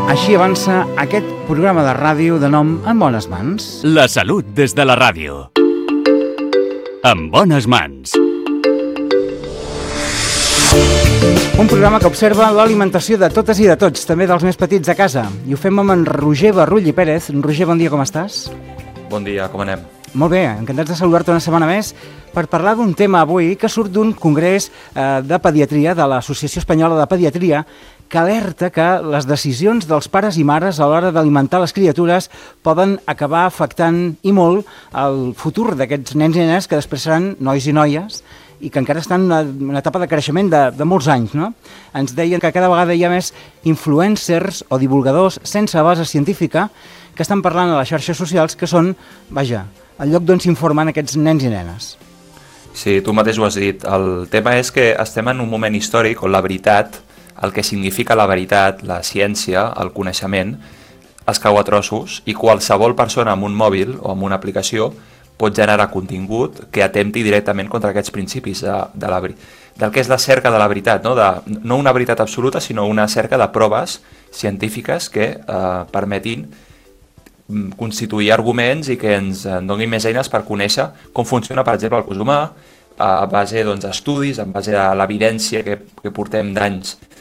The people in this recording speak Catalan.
Així avança aquest programa de ràdio de nom En bones mans. La salut des de la ràdio. En bones mans. Un programa que observa l'alimentació de totes i de tots, també dels més petits de casa. I ho fem amb en Roger Barrull i Pérez. Roger, bon dia, com estàs? Bon dia, com anem? Molt bé, encantats de saludar-te una setmana més per parlar d'un tema avui que surt d'un congrés de pediatria, de l'Associació Espanyola de Pediatria, que alerta que les decisions dels pares i mares a l'hora d'alimentar les criatures poden acabar afectant i molt el futur d'aquests nens i nenes que després seran nois i noies i que encara estan en una etapa de creixement de molts anys, no? Ens deien que cada vegada hi ha més influencers o divulgadors sense base científica que estan parlant a les xarxes socials que són, vaja, el lloc d'on s'informen aquests nens i nenes. Sí, tu mateix ho has dit. El tema és que estem en un moment històric on la veritat, el que significa la veritat, la ciència, el coneixement, es cau a trossos i qualsevol persona amb un mòbil o amb una aplicació pot generar contingut que atempti directament contra aquests principis del que és la cerca de la veritat, no? No una veritat absoluta, sinó una cerca de proves científiques que permetin constituir arguments i que ens donin més eines per conèixer com funciona, per exemple, el cos humà, a base d'estudis, en base a l'evidència que portem d'anys